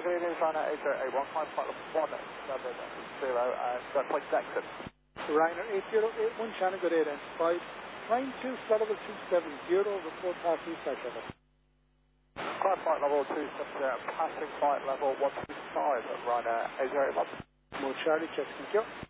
It is Ryanair 8081, climb flight level 170 and point Jackson. Ryanair 8081, Shannon, good day then. 592, flight level 270, report past restart level. Climb flight level 270, passing flight level 125 at Ryanair 8081. Mo Charlie, check, thank you.